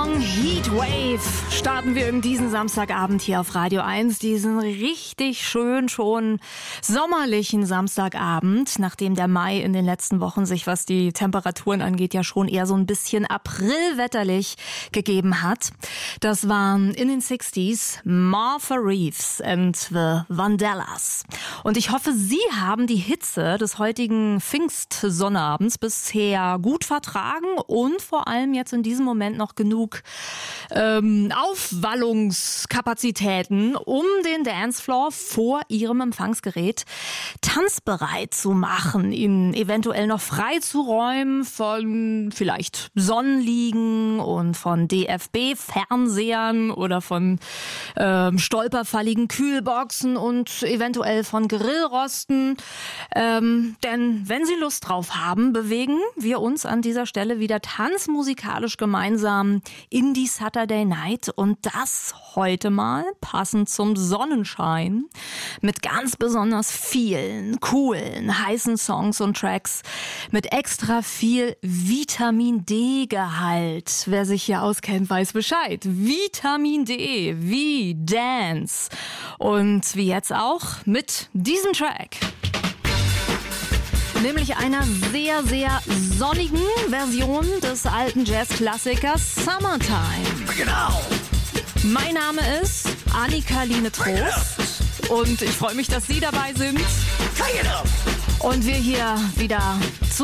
Song Heatwave starten wir in diesen Samstagabend hier auf Radio 1. Diesen richtig schön schon sommerlichen Samstagabend, nachdem der Mai in den letzten Wochen sich, was die Temperaturen angeht, ja schon eher so ein bisschen aprilwetterlich gegeben hat. Das waren in den 60s Martha Reeves and the Vandellas. Und ich hoffe, Sie haben die Hitze des heutigen Pfingstsonnabends bisher gut vertragen und vor allem jetzt in diesem Moment noch genug Aufwallungskapazitäten, um den Dancefloor vor Ihrem Empfangsgerät tanzbereit zu machen, ihn eventuell noch frei zu räumen von vielleicht Sonnenliegen und von DFB-Fernsehern oder von stolperfalligen Kühlboxen und eventuell von Grillrosten. Denn wenn Sie Lust drauf haben, bewegen wir uns an dieser Stelle wieder tanzmusikalisch gemeinsam in die Saturday Night und das heute mal passend zum Sonnenschein mit ganz besonders vielen coolen, heißen Songs und Tracks mit extra viel Vitamin D-Gehalt. Wer sich hier auskennt, weiß Bescheid. Vitamin D, wie Dance. Und wie jetzt auch mit diesem Track. Nämlich einer sehr, sehr sonnigen Version des alten Jazz-Klassikers Summertime. Genau. Mein Name ist Annika-Line Trost und ich freue mich, dass Sie dabei sind und wir hier wieder